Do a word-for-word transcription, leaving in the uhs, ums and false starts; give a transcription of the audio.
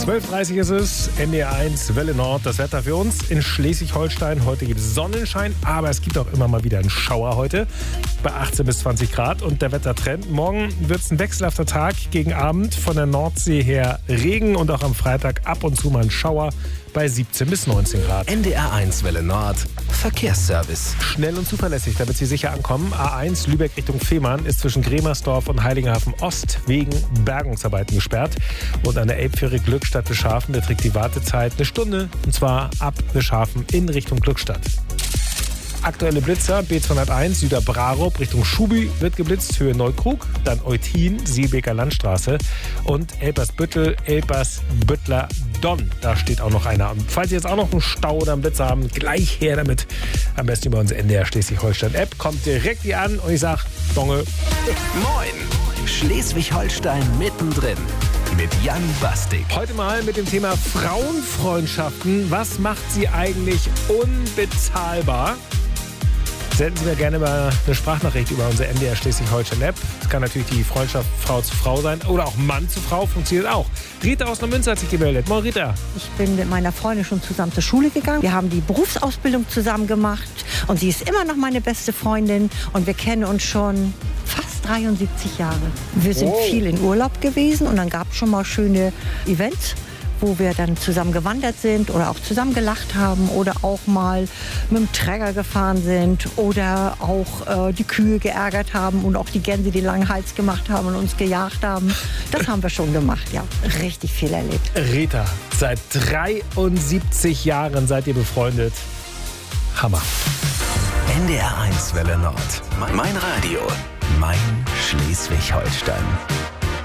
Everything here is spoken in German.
zwölf Uhr dreißig ist es, N D R eins, Welle Nord, das Wetter für uns in Schleswig-Holstein. Heute gibt es Sonnenschein, aber es gibt auch immer mal wieder einen Schauer heute bei achtzehn bis zwanzig Grad. Und der Wettertrend, morgen wird es ein wechselhafter Tag, gegen Abend von der Nordsee her Regen und auch am Freitag ab und zu mal ein Schauer bei siebzehn bis neunzehn Grad. N D R eins Welle Nord, Verkehrsservice. Schnell und zuverlässig, damit Sie sicher ankommen. A eins Lübeck Richtung Fehmarn ist zwischen Gremersdorf und Heiligenhafen Ost wegen Bergungsarbeiten gesperrt. Und an der Elbfähre Glückstadt Bischhafen beträgt die Wartezeit eine Stunde. Und zwar ab Bischhafen in Richtung Glückstadt. Aktuelle Blitzer, B zweihunderteins, Süderbrarup Richtung Schubi wird geblitzt, Höhe Neukrug, dann Eutin, Siebeker Landstraße und Elbersbüttel, Elbersbüttler Donn. Da steht auch noch einer. Und falls Sie jetzt auch noch einen Stau oder einen Blitzer haben, gleich her damit. Am besten über unsere N D R Schleswig-Holstein-App. Kommt direkt hier an und ich sag, Donge. Moin, Schleswig-Holstein mittendrin. Mit Jan Bastik. Heute mal mit dem Thema Frauenfreundschaften. Was macht sie eigentlich unbezahlbar? Senden Sie mir gerne mal eine Sprachnachricht über unsere N D R Schleswig-Holstein-App. Es kann natürlich die Freundschaft Frau zu Frau sein oder auch Mann zu Frau, funktioniert auch. Rita aus Neumünster hat sich gemeldet. Moin, Rita. Ich bin mit meiner Freundin schon zusammen zur Schule gegangen. Wir haben die Berufsausbildung zusammen gemacht und sie ist immer noch meine beste Freundin und wir kennen uns schon fast dreiundsiebzig Jahre. Wir sind Oh. viel in Urlaub gewesen und dann gab es schon mal schöne Events, wo wir dann zusammen gewandert sind oder auch zusammen gelacht haben oder auch mal mit dem Träger gefahren sind oder auch äh, die Kühe geärgert haben und auch die Gänse den langen Hals gemacht haben und uns gejagt haben. Das haben wir schon gemacht, ja. Richtig viel erlebt. Rita, seit dreiundsiebzig Jahren seid ihr befreundet. Hammer. N D R eins Welle Nord. Mein Radio. Mein Schleswig-Holstein.